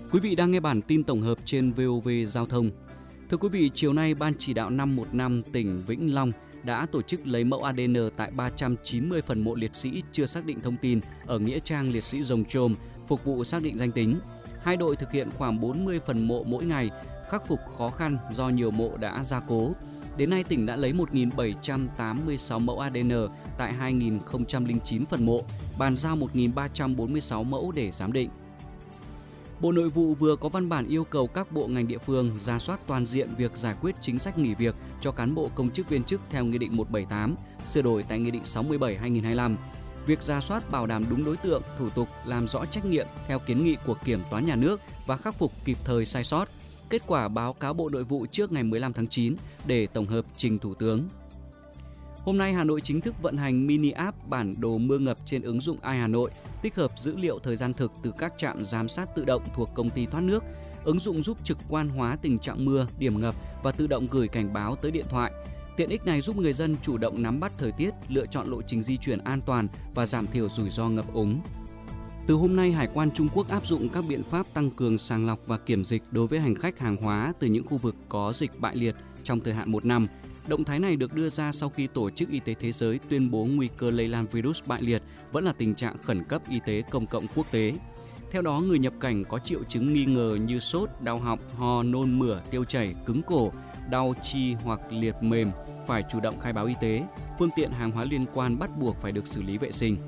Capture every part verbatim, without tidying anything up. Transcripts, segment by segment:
Quý vị đang nghe bản tin tổng hợp trên vê o vê Giao thông. Thưa quý vị, chiều nay Ban chỉ đạo năm một năm tỉnh Vĩnh Long đã tổ chức lấy mẫu a đê en tại ba trăm chín mươi phần mộ liệt sĩ chưa xác định thông tin ở nghĩa trang liệt sĩ Rồng Chôm, phục vụ xác định danh tính. Hai đội thực hiện khoảng bốn mươi phần mộ mỗi ngày, khắc phục khó khăn do nhiều mộ đã gia cố. Đến nay, tỉnh đã lấy một nghìn bảy trăm tám mươi sáu mẫu a đê en tại hai nghìn không trăm lẻ chín phần mộ, bàn giao một nghìn ba trăm bốn mươi sáu mẫu để giám định. Bộ Nội vụ vừa có văn bản yêu cầu các bộ ngành địa phương rà soát toàn diện việc giải quyết chính sách nghỉ việc cho cán bộ công chức viên chức theo Nghị định một trăm bảy mươi tám, sửa đổi tại Nghị định sáu mươi bảy trên hai nghìn không trăm hai mươi lăm. Việc rà soát bảo đảm đúng đối tượng, thủ tục, làm rõ trách nhiệm theo kiến nghị của Kiểm toán Nhà nước và khắc phục kịp thời sai sót. Kết quả báo cáo Bộ Nội vụ trước ngày mười lăm tháng chín để tổng hợp trình Thủ tướng. Hôm nay, Hà Nội chính thức vận hành mini app bản đồ mưa ngập trên ứng dụng i Hà Nội, tích hợp dữ liệu thời gian thực từ các trạm giám sát tự động thuộc công ty thoát nước. Ứng dụng giúp trực quan hóa tình trạng mưa, điểm ngập và tự động gửi cảnh báo tới điện thoại. Tiện ích này giúp người dân chủ động nắm bắt thời tiết, lựa chọn lộ trình di chuyển an toàn và giảm thiểu rủi ro ngập úng. Từ hôm nay, Hải quan Trung Quốc áp dụng các biện pháp tăng cường sàng lọc và kiểm dịch đối với hành khách hàng hóa từ những khu vực có dịch bại liệt trong thời hạn một năm. Động thái này được đưa ra sau khi Tổ chức Y tế Thế giới tuyên bố nguy cơ lây lan virus bại liệt vẫn là tình trạng khẩn cấp y tế công cộng quốc tế. Theo đó, người nhập cảnh có triệu chứng nghi ngờ như sốt, đau họng, ho, nôn mửa, tiêu chảy, cứng cổ, đau chi hoặc liệt mềm phải chủ động khai báo y tế. Phương tiện hàng hóa liên quan bắt buộc phải được xử lý vệ sinh.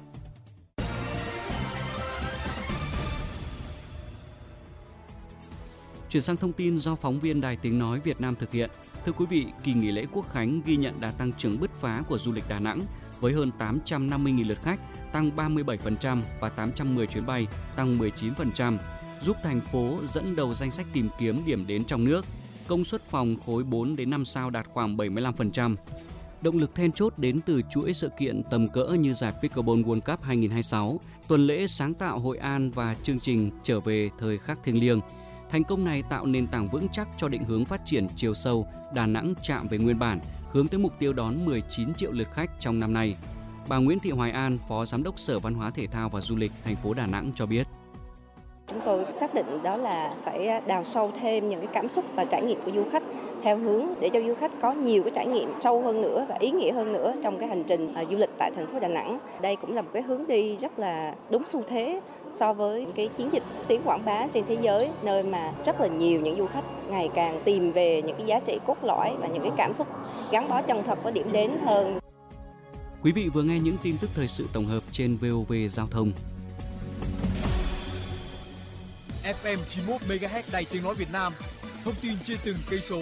Chuyển sang thông tin do phóng viên Đài Tiếng Nói Việt Nam thực hiện. Thưa quý vị, kỳ nghỉ lễ Quốc khánh ghi nhận đà tăng trưởng bứt phá của du lịch Đà Nẵng với hơn tám trăm năm mươi nghìn lượt khách, tăng ba mươi bảy phần trăm và tám trăm mười chuyến bay, tăng mười chín phần trăm, giúp thành phố dẫn đầu danh sách tìm kiếm điểm đến trong nước. Công suất phòng khối bốn đến năm sao đạt khoảng bảy mươi lăm phần trăm. Động lực then chốt đến từ chuỗi sự kiện tầm cỡ như giải Pickleball World Cup hai nghìn không trăm hai mươi sáu, tuần lễ sáng tạo Hội An và chương trình Trở về thời khắc thiêng liêng. Thành công này tạo nền tảng vững chắc cho định hướng phát triển chiều sâu Đà Nẵng chạm về nguyên bản, hướng tới mục tiêu đón mười chín triệu lượt khách trong năm nay. Bà Nguyễn Thị Hoài An, Phó Giám đốc Sở Văn hóa Thể thao và Du lịch thành phố Đà Nẵng cho biết. Chúng tôi xác định đó là phải đào sâu thêm những cái cảm xúc và trải nghiệm của du khách theo hướng để cho du khách có nhiều cái trải nghiệm sâu hơn nữa và ý nghĩa hơn nữa trong cái hành trình du lịch tại thành phố Đà Nẵng. Đây cũng là một cái hướng đi rất là đúng xu thế so với cái chiến dịch tiếng quảng bá trên thế giới, nơi mà rất là nhiều những du khách ngày càng tìm về những cái giá trị cốt lõi và những cái cảm xúc gắn bó chân thật với điểm đến hơn. Quý vị vừa nghe những tin tức thời sự tổng hợp trên vê o vê Giao thông. ép em chín mươi mốt mê ga héc Đài Tiếng Nói Việt Nam, thông tin trên từng cây số.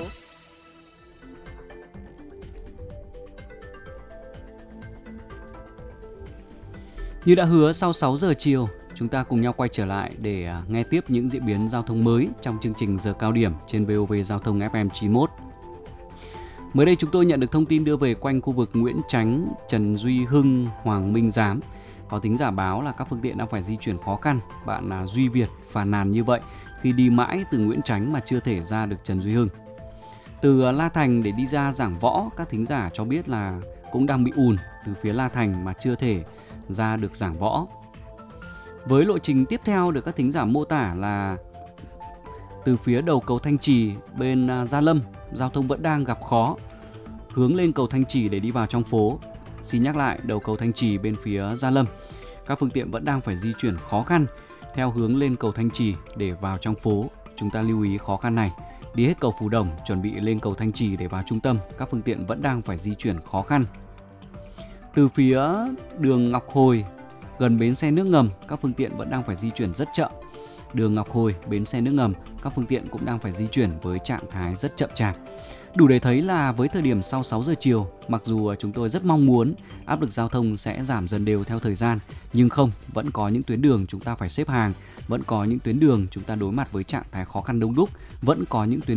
Như đã hứa, sau sáu giờ chiều, chúng ta cùng nhau quay trở lại để nghe tiếp những diễn biến giao thông mới trong chương trình giờ cao điểm trên vê o vê Giao thông ép em chín mươi mốt. Mới đây chúng tôi nhận được thông tin đưa về quanh khu vực Nguyễn Chánh, Trần Duy Hưng, Hoàng Minh Giám. Có thính giả báo là các phương tiện đang phải di chuyển khó khăn. Bạn Duy Việt phàn nàn như vậy khi đi mãi từ Nguyễn Chánh mà chưa thể ra được Trần Duy Hưng. Từ La Thành để đi ra Giảng Võ, các thính giả cho biết là cũng đang bị ùn từ phía La Thành mà chưa thể ra được Giảng Võ. Với lộ trình tiếp theo được các thính giả mô tả là từ phía đầu cầu Thanh Trì bên Gia Lâm, giao thông vẫn đang gặp khó. Hướng lên cầu Thanh Trì để đi vào trong phố. Xin nhắc lại, đầu cầu Thanh Trì bên phía Gia Lâm, các phương tiện vẫn đang phải di chuyển khó khăn theo hướng lên cầu Thanh Trì để vào trong phố. Chúng ta lưu ý khó khăn này. Đi hết cầu Phú Đồng, chuẩn bị lên cầu Thanh Trì để vào trung tâm, các phương tiện vẫn đang phải di chuyển khó khăn. Từ phía đường Ngọc Hồi, gần bến xe nước ngầm, các phương tiện vẫn đang phải di chuyển rất chậm. Đường Ngọc Hồi, bến xe nước ngầm, các phương tiện cũng đang phải di chuyển với trạng thái rất chậm chạp. Đủ để thấy là với thời điểm sau sáu giờ chiều, mặc dù chúng tôi rất mong muốn áp lực giao thông sẽ giảm dần đều theo thời gian, nhưng không, vẫn có những tuyến đường chúng ta phải xếp hàng, vẫn có những tuyến đường chúng ta đối mặt với trạng thái khó khăn đông đúc, vẫn có những tuyến